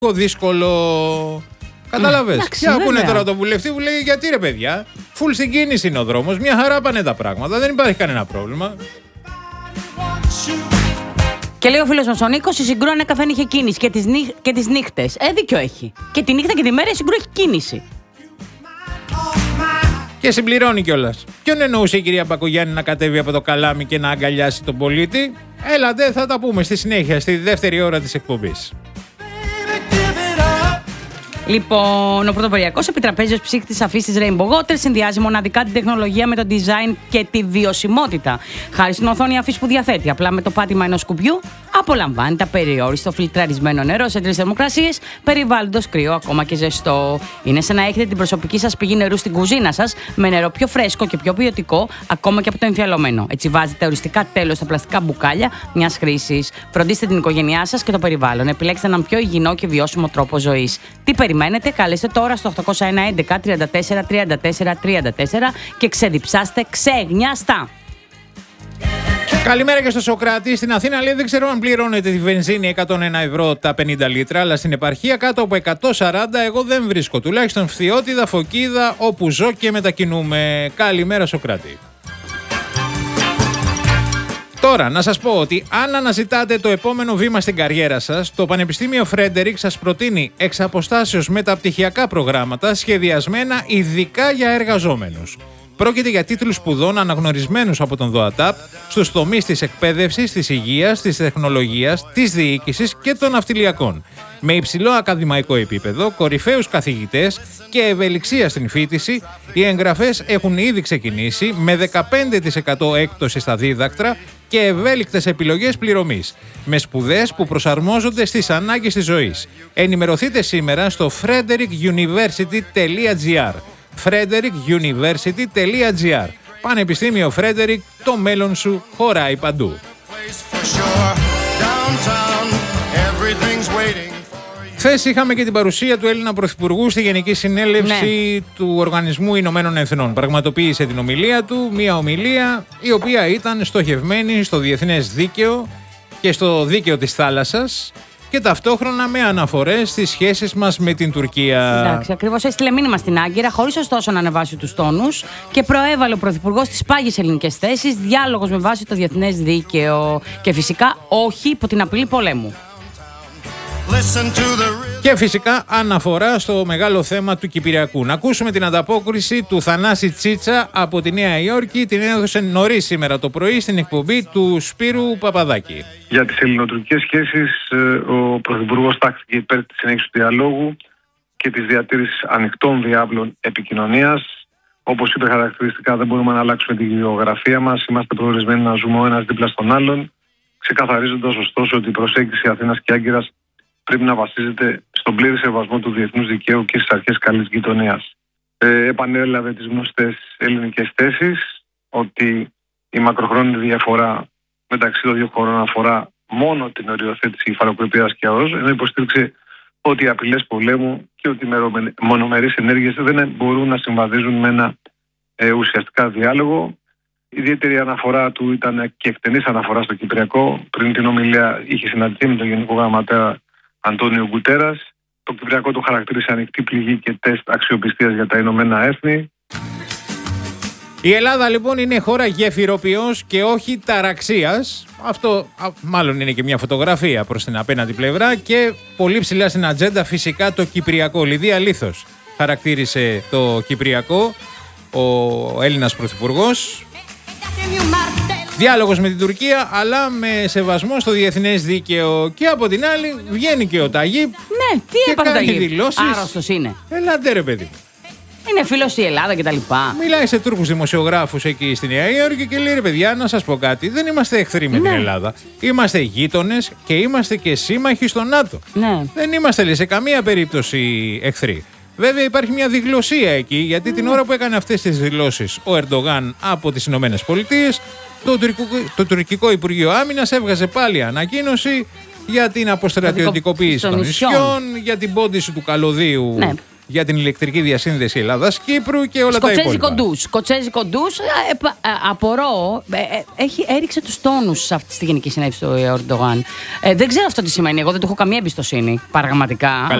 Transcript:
δύσκολο. Κατάλαβες. Και ακούνε τώρα τον βουλευτή που λέει: γιατί ρε παιδιά, φουλ στην κίνηση είναι ο δρόμος, μια χαρά πάνε τα πράγματα, δεν υπάρχει κανένα πρόβλημα. Και λέει ο φίλος μας ο Νίκος: η Συγκρού ανέκαθεν είχε κίνηση και τις νύχτες. Δίκιο έχει. Και τη νύχτα και τη μέρα η Συγκρού έχει κίνηση. Και συμπληρώνει κιόλας. Ποιον εννοούσε η κυρία Μπακογιάννη να κατέβει από το καλάμι και να αγκαλιάσει τον πολίτη? Έλατε, θα τα πούμε στη συνέχεια, στη δεύτερη ώρα της εκπομπής. Λοιπόν, ο πρωτοποριακός επιτραπέζιος ψύχτης αφής της Rainbow Water συνδυάζει μοναδικά την τεχνολογία με το design και τη βιωσιμότητα. Χάρη στην οθόνη αφής που διαθέτει απλά με το πάτημα ενός κουμπιού, απολαμβάνει απεριόριστο φιλτραρισμένο νερό σε 3 θερμοκρασίες, περιβάλλοντος κρύο ακόμα και ζεστό. Είναι σαν να έχετε την προσωπική σας πηγή νερού στην κουζίνα σας, με νερό πιο φρέσκο και πιο ποιοτικό, ακόμα και από το εμφιαλωμένο. Έτσι βάζετε οριστικά τέλος στα πλαστικά μπουκάλια μιας χρήσης. Φροντίστε την οικογένειά σας και το περιβάλλον. Επιλέξτε έναν πιο υγιεινό και βιώσιμο τρόπο ζωής. Τι περιμένετε, καλέστε τώρα στο 801 11 34 34 34 και ξεδιψάστε ξεγνιαστά. Καλημέρα και στο Σοκράτη. Στην Αθήνα λέει: δεν ξέρω αν πληρώνετε τη βενζίνη 101 ευρώ τα 50 λίτρα, αλλά στην επαρχία κάτω από 140 εγώ δεν βρίσκω. Τουλάχιστον Φθιώτιδα, Φωκίδα, όπου ζω και μετακινούμε. Καλημέρα, Σοκράτη. Τώρα, να σας πω ότι αν αναζητάτε το επόμενο βήμα στην καριέρα σας, το Πανεπιστήμιο Φρέντερικ σας προτείνει εξ αποστάσεως μεταπτυχιακά προγράμματα σχεδιασμένα ειδικά για εργαζόμενους. Πρόκειται για τίτλους σπουδών αναγνωρισμένους από τον ΔΟΑΤΑΠ στους τομείς της εκπαίδευσης, της υγείας, της τεχνολογίας, της διοίκησης και των ναυτιλιακών. Με υψηλό ακαδημαϊκό επίπεδο, κορυφαίους καθηγητές και ευελιξία στην φοιτηση, οι εγγραφές έχουν ήδη ξεκινήσει με 15% έκπτωση στα δίδακτρα και ευέλικτες επιλογές πληρωμής, με σπουδές που προσαρμόζονται στις ανάγκες της ζωής. Ενημερωθείτε σήμερα στο frederickuniversity.gr. frederickuniversity.gr. Πανεπιστήμιο Φρέντερικ, το μέλλον σου χωράει παντού. Χθες είχαμε και την παρουσία του Έλληνα Πρωθυπουργού στη Γενική Συνέλευση του Οργανισμού Ηνωμένων Εθνών. Πραγματοποίησε την ομιλία του, μια ομιλία η οποία ήταν στοχευμένη στο διεθνές δίκαιο και στο δίκαιο της θάλασσας και ταυτόχρονα με αναφορές στις σχέσεις μας με την Τουρκία. Εντάξει, ακριβώς έστειλε μήνυμα στην Άγκυρα, χωρίς ωστόσο να ανεβάσει τους τόνους, και προέβαλε ο Πρωθυπουργός τις πάγιες ελληνικές θέσεις, διάλογος με βάση το διεθνές δίκαιο και φυσικά όχι υπό την απειλή πολέμου. Και φυσικά αναφορά στο μεγάλο θέμα του Κυπριακού. Να ακούσουμε την ανταπόκριση του Θανάση Τσίτσα από τη Νέα Υόρκη. Την έδωσε νωρίς σήμερα το πρωί στην εκπομπή του Σπύρου Παπαδάκη. Για τις ελληνοτουρκικές σχέσεις, ο Πρωθυπουργός τάχθηκε υπέρ της συνέχισης του διαλόγου και της διατήρησης ανοιχτών διάβλων επικοινωνίας. Όπως είπε χαρακτηριστικά, δεν μπορούμε να αλλάξουμε τη γεωγραφία μας. Είμαστε προορισμένοι να ζούμε ο ένας δίπλα στον άλλον, ξεκαθαρίζοντας ωστόσο ότι η προσέγγιση Αθήνας και Άγκυρας πρέπει να βασίζεται στον πλήρη σεβασμό του διεθνούς δικαίου και στις αρχές καλής γειτονίας. Επανέλαβε τις γνωστές ελληνικές θέσεις ότι η μακροχρόνια διαφορά μεταξύ των δύο χωρών αφορά μόνο την οριοθέτηση υφαλοκρηπίδας και ΑΟΣ, ενώ υποστήριξε ότι οι απειλές πολέμου και ότι οι μονομερείς ενέργειες δεν μπορούν να συμβαδίζουν με ένα ουσιαστικά διάλογο. Ιδιαίτερη αναφορά του ήταν και εκτενής αναφορά στο Κυπριακό. Πριν την ομιλία είχε συναντηθεί με τον Γενικό Γραμματέα Αντώνιο Γκουτέρας. Το Κυπριακό το χαρακτήρισε ανοιχτή πληγή και τεστ αξιοπιστίας για τα Ηνωμένα Έθνη. Η Ελλάδα λοιπόν είναι χώρα γεφυροποιός και όχι ταραξίας. Αυτό μάλλον είναι και μια φωτογραφία προς την απέναντι πλευρά και πολύ ψηλά στην ατζέντα φυσικά το Κυπριακό. Λιδία Λίθος χαρακτήρισε το Κυπριακό ο Έλληνας Πρωθυπουργός. Διάλογος με την Τουρκία, αλλά με σεβασμό στο διεθνές δίκαιο. Και από την άλλη βγαίνει και ο Ταγίπ. Ναι, τι έπαθε ο Ταγίπ? Άρρωστος είναι. Ελάτε ρε παιδί. Είναι φίλος η Ελλάδα κτλ. Μιλάει σε Τούρκους δημοσιογράφους εκεί στη Νέα Υόρκη και λέει: ρε παιδιά, να σας πω κάτι. Δεν είμαστε εχθροί με την Ελλάδα. Είμαστε γείτονες και είμαστε και σύμμαχοι στο ΝΑΤΟ. Ναι. Δεν είμαστε λέει, σε καμία περίπτωση εχθροί. Βέβαια υπάρχει μια διγλωσία εκεί, γιατί την ώρα που έκανε αυτές τις δηλώσεις ο Ερντογάν από τις Ηνωμένες Πολιτείες, το τουρκικό Υπουργείο Άμυνας έβγαζε πάλι ανακοίνωση για την αποστρατιωτικοποίηση των νησιών, για την πόντιση του καλωδίου για την ηλεκτρική διασύνδεση Ελλάδας-Κύπρου και όλα τα υπόλοιπα. Σκοτσέζικο ντους. Απορώ. Έριξε τους τόνους στη Γενική Συνέλευση του Ερντογάν. Δεν ξέρω αυτό τι σημαίνει. Εγώ δεν του έχω καμία εμπιστοσύνη. Πραγματικά.